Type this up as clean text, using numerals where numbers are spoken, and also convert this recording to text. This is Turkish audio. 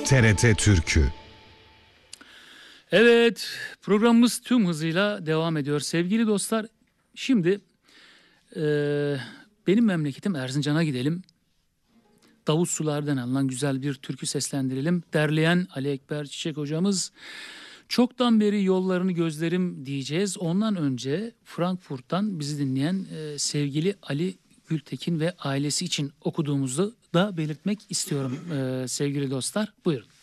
TRT Türkü. Evet, programımız tüm hızıyla devam ediyor sevgili dostlar. Şimdi benim memleketim Erzincan'a gidelim. Davut Sular'dan alınan güzel bir türkü seslendirelim. Derleyen Ali Ekber Çiçek hocamız. Çoktan beri yollarını gözlerim diyeceğiz. Ondan önce Frankfurt'tan bizi dinleyen sevgili Ali Gültekin ve ailesi için okuduğumuzu da belirtmek istiyorum sevgili dostlar. Buyurun.